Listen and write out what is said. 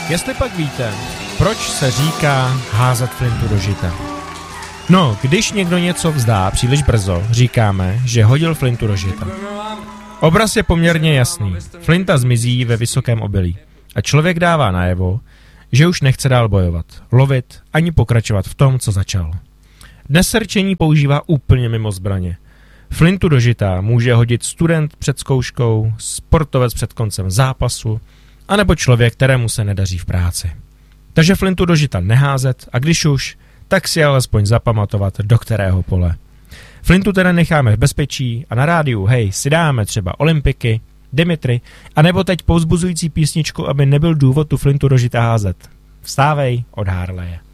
Jestli pak víte, proč se říká házet flintu do žita? No, když někdo něco vzdá příliš brzo, říkáme, že hodil flintu do žita. Obraz je poměrně jasný. Flinta zmizí ve vysokém obilí a člověk dává najevo, že už nechce dál bojovat, lovit ani pokračovat v tom, co začal. Dnes se rčení používá úplně mimo zbraně. Flintu do žita může hodit student před zkouškou, sportovec před koncem zápasu, anebo člověk, kterému se nedaří v práci. Takže flintu do žita neházet a když už, tak si alespoň zapamatovat, do kterého pole. Flintu teda necháme v bezpečí a na rádiu, hej, si dáme třeba Olympiky, Dimitri, anebo teď povzbuzující písničku, aby nebyl důvod tu flintu do žita házet. Vstávej od Harleje.